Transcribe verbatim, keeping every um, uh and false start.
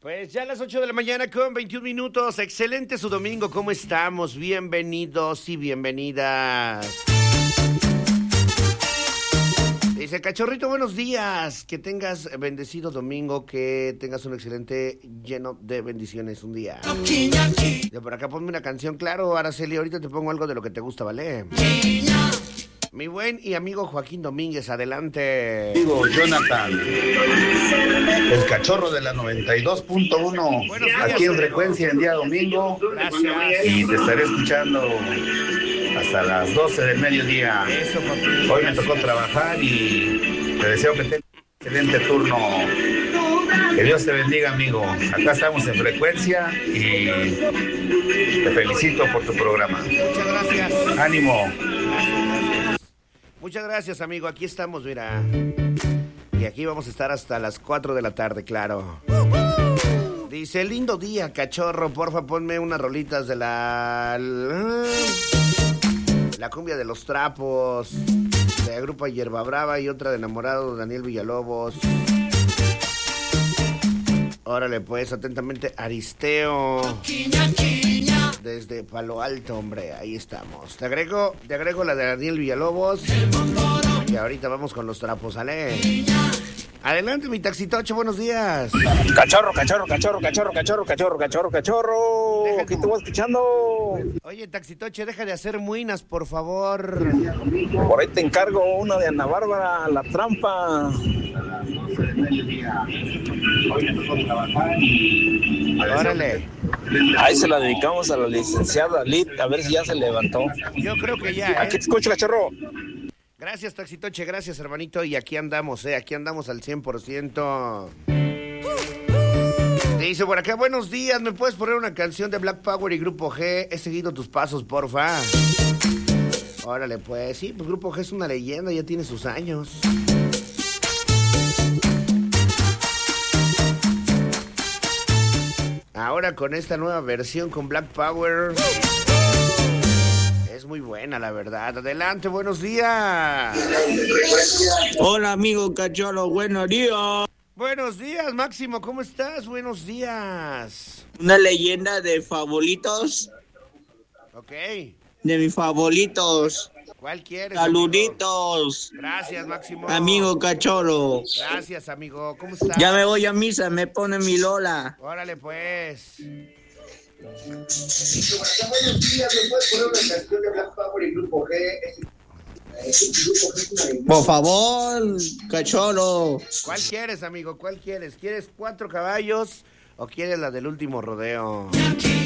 Pues ya a las ocho de la mañana con veintiún minutos. Excelente su domingo. ¿Cómo estamos? Bienvenidos y bienvenidas. Dice Cachorrito, buenos días. Que tengas bendecido domingo. Que tengas un excelente lleno de bendiciones un día. De por acá ponme una canción. Claro, Araceli, ahorita te pongo algo de lo que te gusta, ¿vale? Mi buen y amigo Joaquín Domínguez, adelante. Amigo Jonathan, el cachorro de la noventa y dos punto uno, aquí en Frecuencia en día domingo. Gracias. Y te estaré escuchando hasta las doce del mediodía. Eso, papi. Hoy me tocó trabajar y te deseo que tengas un excelente turno. Que Dios te bendiga, amigo. Acá estamos en Frecuencia y te felicito por tu programa. Muchas gracias. Ánimo. Muchas gracias, amigo. Aquí estamos, mira. Y aquí vamos a estar hasta las cuatro de la tarde, claro. Dice, lindo día, cachorro. Porfa, ponme unas rolitas de la... La cumbia de los trapos. De la grupa Hierba Brava y otra de Enamorado de Daniel Villalobos. Órale, pues, atentamente, Aristeo. Desde Palo Alto, hombre, ahí estamos. Te agrego, te agrego la de Daniel Villalobos. Y ahorita vamos con los trapos, ¿sale? Adelante, mi taxitocho, buenos días. Cachorro, cachorro, cachorro, cachorro, cachorro, cachorro, cachorro, cachorro. Deja Aquí tu- te voy escuchando. Oye, taxitoche, deja de hacer muinas, por favor. Por ahí te encargo una de Ana Bárbara, La Trampa. Órale. Ahí se la dedicamos a la licenciada Lid, a ver si ya se levantó. Yo creo que ya, ¿eh? Aquí te escucho, cachorro. Gracias, taxitoche, gracias, hermanito. Y aquí andamos, ¿eh? Aquí andamos al cien por ciento. Dice por acá, buenos días, ¿me puedes poner una canción de Black Power y Grupo G? He seguido tus pasos, porfa. Órale, pues, sí, pues Grupo G es una leyenda, ya tiene sus años. Ahora con esta nueva versión con Black Power... Es muy buena, la verdad. Adelante, buenos días. Hola amigo cachorro, buenos días. Buenos días, Máximo, ¿cómo estás? Buenos días. Una leyenda de favoritos, Ok. de mis favoritos. ¿Cuál quieres? amigo? Saluditos, Gracias, Máximo. amigo cachorro. Gracias, amigo. ¿Cómo estás? Ya me voy a misa, me pone mi Lola. Órale, pues. Por favor, cachorro. ¿Cuál quieres, amigo? ¿Cuál quieres? ¿Quieres cuatro caballos o quieres la del último rodeo?